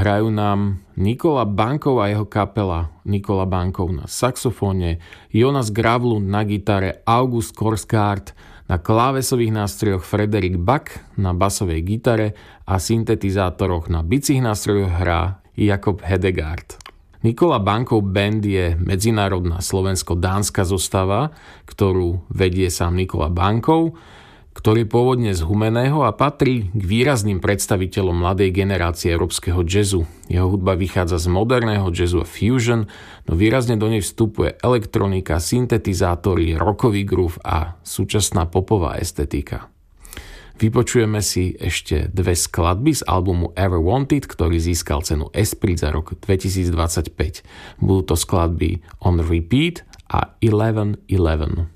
hrajú nám Nikola Bankov a jeho kapela. Nikola Bankov na saxofóne, Jonas Gravlund na gitare, August Korsgaard na klávesových nástrojoch, Frederik Bach na basovej gitare a syntetizátoroch na bicích nástrojoch hrá Jakob Hedegaard. Nikola Bankov band je medzinárodná slovensko-dánska zostava, ktorú vedie sám Nikola Bankov, ktorý je pôvodne z Humenného a patrí k výrazným predstaviteľom mladej generácie európskeho jazzu. Jeho hudba vychádza z moderného jazzu a fusion, no výrazne do nej vstupuje elektronika, syntetizátory, rockový groove a súčasná popová estetika. Vypočujeme si ešte dve skladby z albumu Ever Wanted, ktorý získal cenu Esprit za rok 2025. Budú to skladby On Repeat a 1111.